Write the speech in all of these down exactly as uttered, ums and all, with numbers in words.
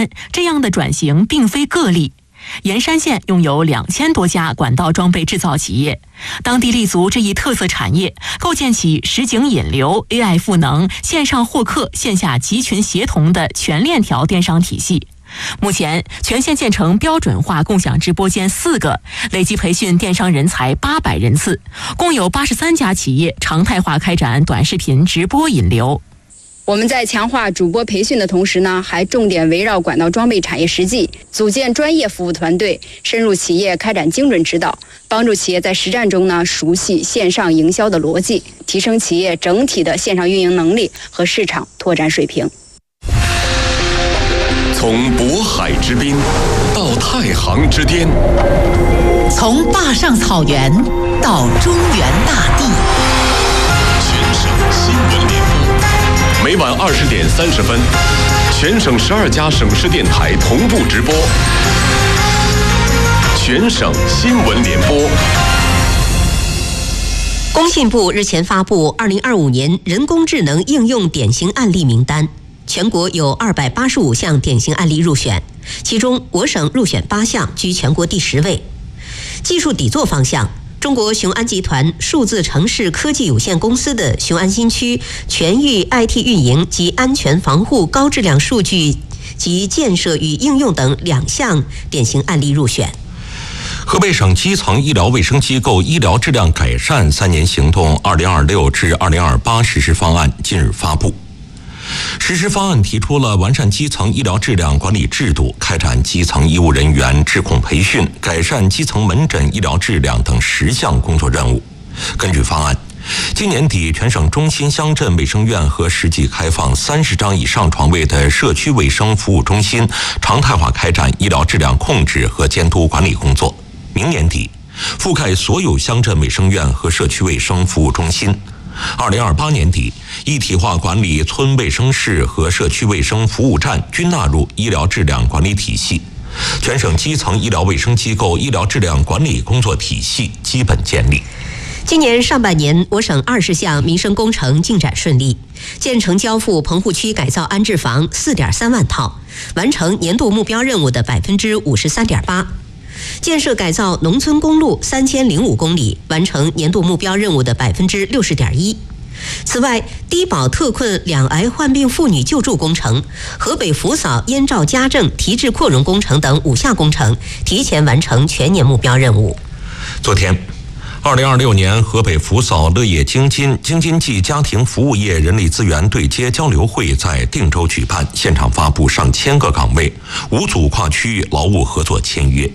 现这样的转型并非个例。盐山县拥有两千多家管道装备制造企业，当地立足这一特色产业，构建起实景引流、A I 赋能、线上获客、线下集群协同的全链条电商体系。目前，全县建成标准化共享直播间四个，累计培训电商人才八百人次，共有八十三家企业常态化开展短视频直播引流。 我们在强化主播培训的同时呢，还重点围绕管道装备产业实际，组建专业服务团队，深入企业开展精准指导，帮助企业在实战中呢熟悉线上营销的逻辑，提升企业整体的线上运营能力和市场拓展水平。 从渤海之滨到太行之巅， 从坝上草原到中原大地， 全省新闻联播。每晚二十点三十分，全省十二家省市电台同步直播。全省新闻联播。 工信部日前发布二零二五年人工智能应用典型案例名单，全国有二百八十五项典型案例入选，其中我省入选八项，居全国第十位。技术底座方向，中国雄安集团数字城市科技有限公司的雄安新区全域 I T 运营及安全防护高质量数据及建设与应用等两项典型案例入选。 河北省基层医疗卫生机构医疗质量改善三年行动二零二六至二零二八实施方案近日发布。实施方案提出了完善基层医疗质量管理制度，开展基层医务人员质控培训，改善基层门诊医疗质量等十项工作任务。根据方案，今年底全省中心乡镇卫生院和实际开放三十张以上床位的社区卫生服务中心常态化开展医疗质量控制和监督管理工作。明年底，覆盖所有乡镇卫生院和社区卫生服务中心。二零二八年底，一体化管理村卫生室和社区卫生服务站均纳入医疗质量管理体系，全省基层医疗卫生机构医疗质量管理工作体系基本建立。 今年上半年，我省二十项民生工程进展顺利，建成交付棚户区改造安置房四点三万套，完成年度目标任务的百分之五十三点八。建设改造农村公路三千零五公里，完成年度目标任务的百分之六十点一。此外，低保特困两癌患病妇女救助工程、河北扶嫂燕赵家政提质扩容工程等五项工程提前完成全年目标任务。 昨天，二零二六年河北扶嫂乐业京津京津冀家庭服务业人力资源对接交流会在定州举办，现场发布上千个岗位，五组跨区域劳务合作签约。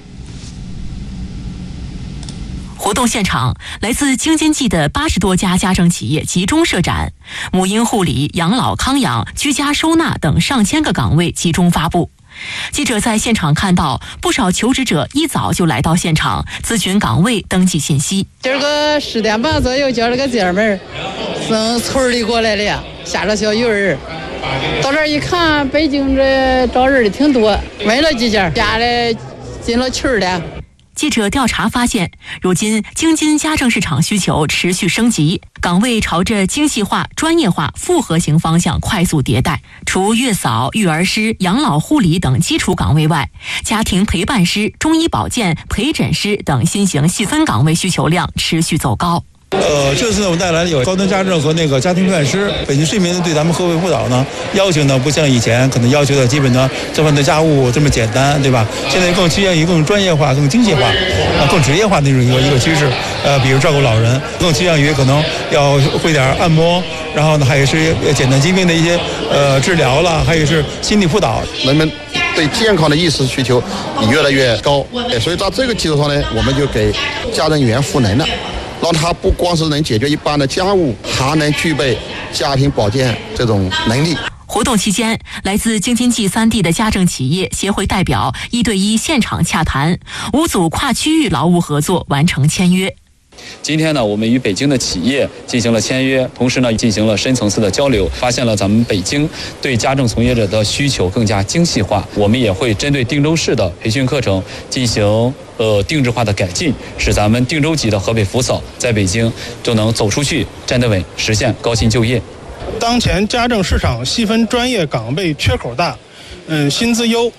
活动现场，来自京津冀的八十多家家政企业集中设展，母婴护理、养老康养、居家收纳等上千个岗位集中发布。记者在现场看到，不少求职者一早就来到现场咨询岗位、登记信息。 今儿个十点半左右，叫了个姐们儿从村里过来的呀，下了小鱼儿，到这儿一看，北京这招人的挺多，问了几家，家里进了群了。 记者调查发现，如今京津家政市场需求持续升级，岗位朝着精细化、专业化、复合型方向快速迭代。除月嫂、育儿师、养老护理等基础岗位外，家庭陪伴师、中医保健、陪诊师等新型细分岗位需求量持续走高。 呃，这次呢，我们带来了有高端家政和那个家庭陪伴师。北京市民对咱们河北辅导呢要求呢，不像以前可能要求的基本呢这份的家务这么简单，对吧？现在更趋向于更专业化、更精细化、啊更职业化那种一个一个趋势。呃，比如照顾老人，更趋向于可能要会点按摩，然后呢还有是简单疾病的一些呃治疗了，还有是心理辅导。 人们对健康的意识需求越来越高，所以在这个基础上呢，我们就给家政员赋能了。让他不光是能解决一般的家务，还能具备家庭保健这种能力。 活动期间，来自京津冀三地的家政企业协会代表一对一现场洽谈，五组跨区域劳务合作完成签约。 今天呢，我们与北京的企业进行了签约，同时呢，进行了深层次的交流，发现了咱们北京对家政从业者的需求更加精细化。我们也会针对定州市的培训课程进行呃定制化的改进，使咱们定州级的河北扶嫂在北京就能走出去、站得稳，实现高薪就业。 当前家政市场细分专业岗位缺口大，嗯，薪资优。